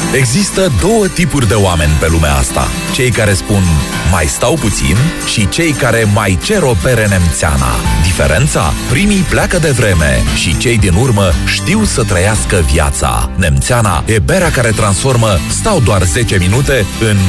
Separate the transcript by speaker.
Speaker 1: Există două tipuri de oameni pe lumea asta. Cei care spun mai stau puțin și cei care mai cer o bere nemțeana. Diferența? Primii pleacă de vreme și cei din urmă știu să trăiască viața. Nemțeana e berea care transformă stau doar 10 minute în